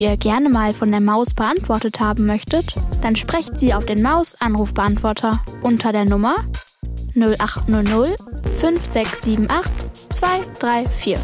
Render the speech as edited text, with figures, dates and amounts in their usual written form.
ihr gerne mal von der Maus beantwortet haben möchtet, dann sprecht sie auf den Maus-Anrufbeantworter unter der Nummer 0800 5678 234.